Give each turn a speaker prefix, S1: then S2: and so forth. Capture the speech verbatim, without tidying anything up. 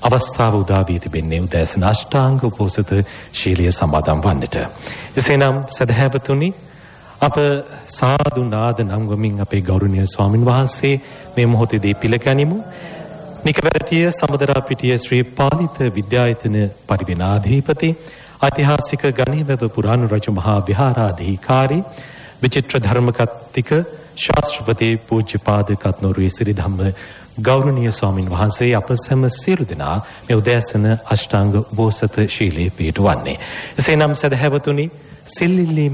S1: අවස්ථාව උදා වී තිබෙන්නේ උදෑසන අෂ්ටාංග උපෝසත ශීලයේ සමාදන් වන්නට. එසේනම් සදහැවතුනි අප සාදු නාද නංවමින් අපේ ගෞරවනීය ස්වාමින් වහන්සේ මේ මොහොතේදී පිළිගනිමු. නිකවැරටිය සමදරාපිටිය ශ්‍රී පාලිත විද්‍යායතන පරිවෙනාධිපති ඓතිහාසික ගණේවැව පුරාණු රජු මහා විහාරාධිකාරී විචිත්‍ර ධර්මකත්තික ශාස්ත්‍රපති පූජ්‍යපාද කත්නෝරුවේ සිරිධම්ම ගෞරවනීය ස්වාමින් වහන්සේ අප සැම සියලු දෙනා මේ උදෑසන අෂ්ටාංග උපෝසත ශීලයේ පිහිටුවන්නේ. එසේනම් සදහැවතුනි සිල්ලිලි